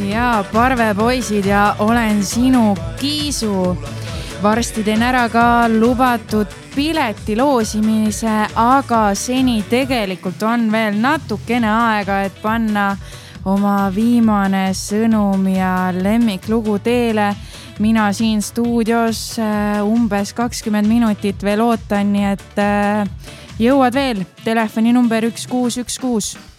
ja parvepoisid ja olen sinu Kiisu. Varsti teen ära ka lubatud pileti loosimise, aga seni tegelikult on veel natukene aega, et panna oma viimane sõnum ja lemmiklugu teele. Mina siin stuudios umbes 20 minutit veel ootan, nii et jõuad veel. Telefoninumber 1616.